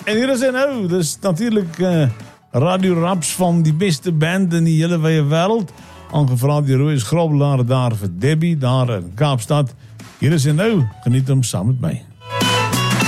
En hier is hy nou. Dus natuurlijk Radio Raps van die beste band in die hele wijde wereld. Aangevraagd die Roy Schrobbelaar daar voor Debbie, daar in Kaapstad. Hier is hy nou. Geniet hem samen met mij.